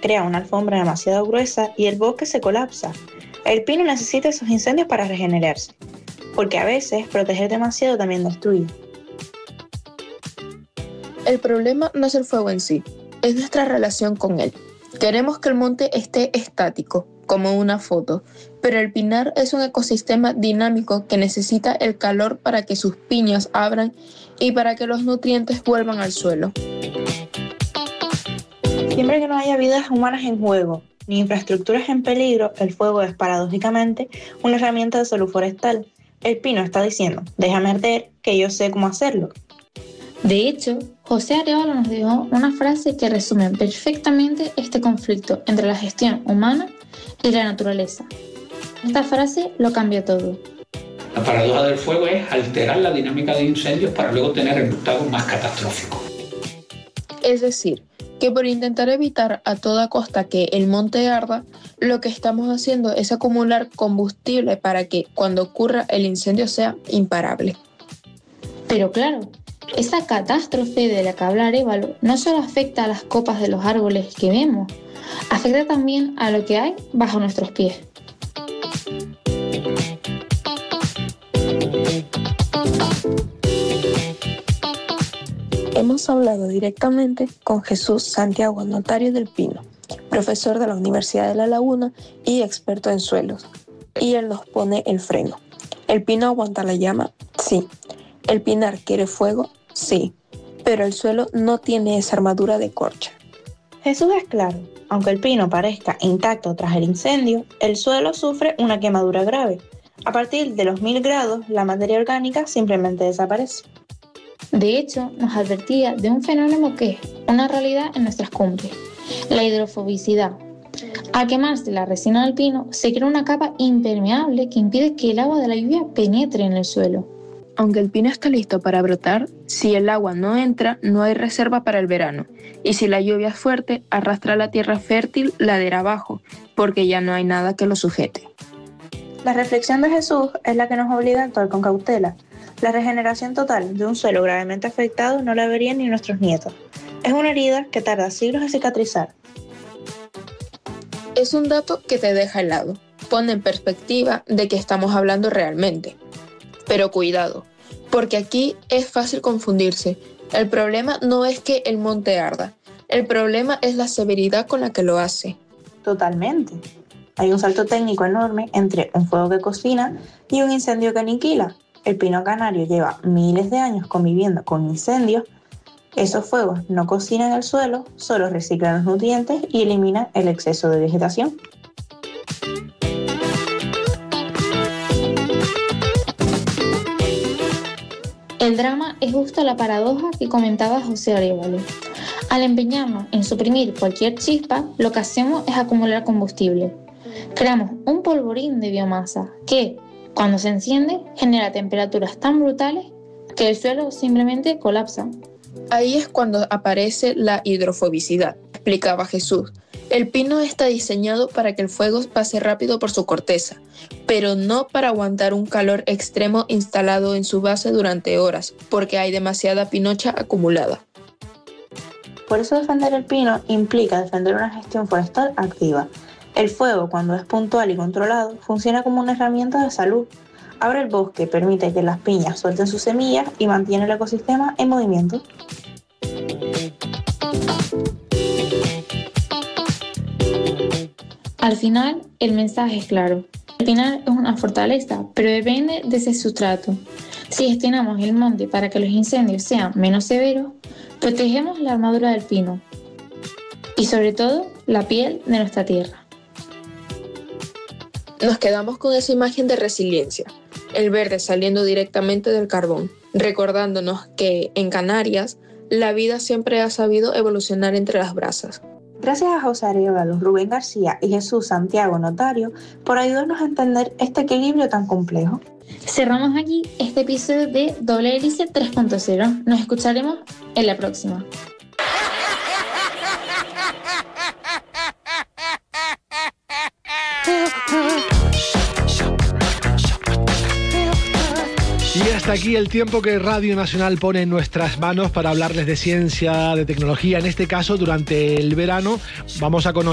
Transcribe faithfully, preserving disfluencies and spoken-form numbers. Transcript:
crea una alfombra demasiado gruesa y el bosque se colapsa. El pino necesita esos incendios para regenerarse, porque a veces proteger demasiado también destruye. El problema no es el fuego en sí, es nuestra relación con él. Queremos que el monte esté estático, como una foto, pero el pinar es un ecosistema dinámico que necesita el calor para que sus piñas abran y para que los nutrientes vuelvan al suelo. Siempre que no haya vidas humanas en juego, ni infraestructuras en peligro, el fuego es paradójicamente una herramienta de salud forestal. El pino está diciendo, déjame arder, que yo sé cómo hacerlo. De hecho, José Arévalo nos dejó una frase que resume perfectamente este conflicto entre la gestión humana y la naturaleza. Esta frase lo cambia todo. La paradoja del fuego es alterar la dinámica de incendios para luego tener resultados más catastróficos. Es decir, que por intentar evitar a toda costa que el monte arda, lo que estamos haciendo es acumular combustible para que cuando ocurra el incendio sea imparable. Pero claro, esa catástrofe de la que habla Arévalo no solo afecta a las copas de los árboles que vemos, afecta también a lo que hay bajo nuestros pies. Hemos hablado directamente con Jesús Santiago, notario del Pino, profesor de la Universidad de La Laguna y experto en suelos. Y él nos pone el freno. ¿El pino aguanta la llama? Sí. ¿El pinar quiere fuego? Sí. Pero el suelo no tiene esa armadura de corcha. Jesús es claro. Aunque el pino parezca intacto tras el incendio, el suelo sufre una quemadura grave. A partir de los mil grados, la materia orgánica simplemente desaparece. De hecho, nos advertía de un fenómeno que es una realidad en nuestras cumbres, la hidrofobicidad. Al quemarse la resina del pino, se crea una capa impermeable que impide que el agua de la lluvia penetre en el suelo. Aunque el pino está listo para brotar, si el agua no entra, no hay reserva para el verano. Y si la lluvia es fuerte, arrastra la tierra fértil ladera abajo, porque ya no hay nada que lo sujete. La reflexión de Jesús es la que nos obliga a actuar con cautela. La regeneración total de un suelo gravemente afectado no la verían ni nuestros nietos. Es una herida que tarda siglos en cicatrizar. Es un dato que te deja helado. Pone en perspectiva de qué estamos hablando realmente. Pero cuidado, porque aquí es fácil confundirse. El problema no es que el monte arda. El problema es la severidad con la que lo hace. Totalmente. Hay un salto técnico enorme entre un fuego que cocina y un incendio que aniquila. El pino canario lleva miles de años conviviendo con incendios. Esos fuegos no cocinan el suelo, solo reciclan los nutrientes y eliminan el exceso de vegetación. El drama es justo la paradoja que comentaba José Arévalo. Al empeñarnos en suprimir cualquier chispa, lo que hacemos es acumular combustible. Creamos un polvorín de biomasa que, cuando se enciende, genera temperaturas tan brutales que el suelo simplemente colapsa. Ahí es cuando aparece la hidrofobicidad, explicaba Jesús. El pino está diseñado para que el fuego pase rápido por su corteza, pero no para aguantar un calor extremo instalado en su base durante horas, porque hay demasiada pinocha acumulada. Por eso defender el pino implica defender una gestión forestal activa. El fuego, cuando es puntual y controlado, funciona como una herramienta de salud. Abre el bosque, permite que las piñas suelten sus semillas y mantiene el ecosistema en movimiento. Al final, el mensaje es claro. El pinar es una fortaleza, pero depende de ese sustrato. Si gestionamos el monte para que los incendios sean menos severos, protegemos la armadura del pino y sobre todo la piel de nuestra tierra. Nos quedamos con esa imagen de resiliencia, el verde saliendo directamente del carbón, recordándonos que en Canarias la vida siempre ha sabido evolucionar entre las brasas. Gracias a José Arévalo, Rubén García y Jesús Santiago, notario, por ayudarnos a entender este equilibrio tan complejo. Cerramos aquí este episodio de Doble Hélice tres punto cero. Nos escucharemos en la próxima. Y hasta aquí el tiempo que Radio Nacional pone en nuestras manos para hablarles de ciencia, de tecnología. En este caso, durante el verano, vamos a conocer